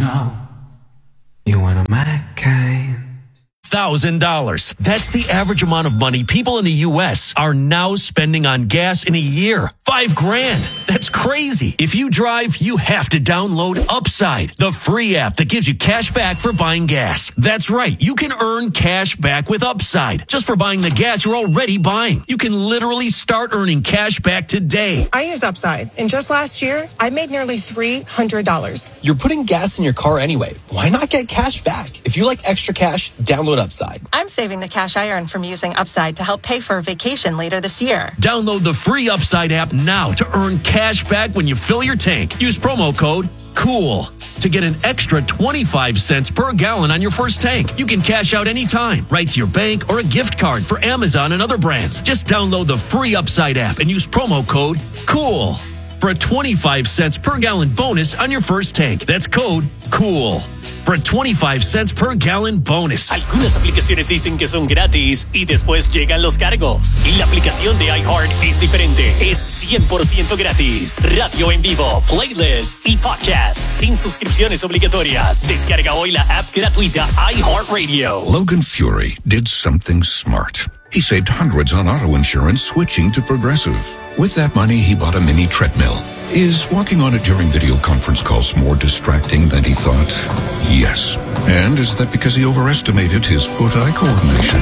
know you one of my kind. $1,000. That's the average amount of money people in the U.S. are now spending on gas in a year. $5,000. That's crazy. If you drive, you have to download Upside, the free app that gives you cash back for buying gas. That's right. You can earn cash back with Upside just for buying the gas you're already buying. You can literally start earning cash back today. I use Upside, and just last year, I made nearly $300. You're putting gas in your car anyway. Why not get cash back? If you like extra cash, download Upside. I'm saving the cash I earn from using Upside to help pay for a vacation later this year. Download the free Upside app now to earn cash back when you fill your tank. Use promo code COOL to get an extra 25 cents per gallon on your first tank. You can cash out anytime, right to your bank or a gift card for Amazon and other brands. Just download the free Upside app and use promo code COOL for a 25 cents per gallon bonus on your first tank. That's code COOL for a 25 cents per gallon bonus. Algunas aplicaciones dicen que son gratis y después llegan los cargos. Y la aplicación de iHeart es diferente. Es 100% gratis. Radio en vivo, playlists y podcasts sin suscripciones obligatorias. Descarga hoy la app gratuita iHeartRadio. Logan Fury did something smart. He saved hundreds on auto insurance switching to Progressive. With that money, he bought a mini treadmill. Is walking on it during video conference calls more distracting than he thought? Yes. And is that because he overestimated his foot-eye coordination?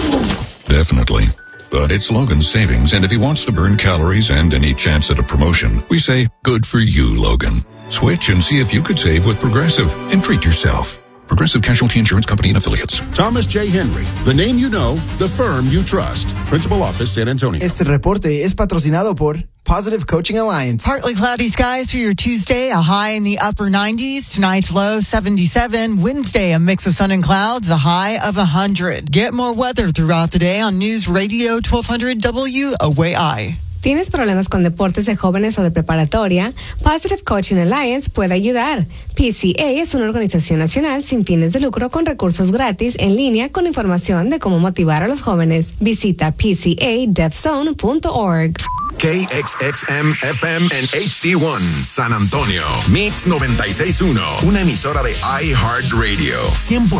Definitely. But it's Logan's savings, and if he wants to burn calories and any chance at a promotion, we say, good for you, Logan. Switch and see if you could save with Progressive and treat yourself. Progressive Casualty Insurance Company and Affiliates. Thomas J. Henry, the name you know, the firm you trust. Principal Office, San Antonio. Este reporte es patrocinado por Positive Coaching Alliance. Partly cloudy skies for your Tuesday, a high in the upper 90s. Tonight's low 77. Wednesday, a mix of sun and clouds, a high of 100. Get more weather throughout the day on News Radio 1200 WOAI. ¿Tienes problemas con deportes de jóvenes o de preparatoria? Positive Coaching Alliance puede ayudar. PCA es una organización nacional sin fines de lucro con recursos gratis en línea con información de cómo motivar a los jóvenes. Visita pcadevzone.org. KXXM FM and HD1 San Antonio. Mix 96.1, una emisora de iHeartRadio. 100%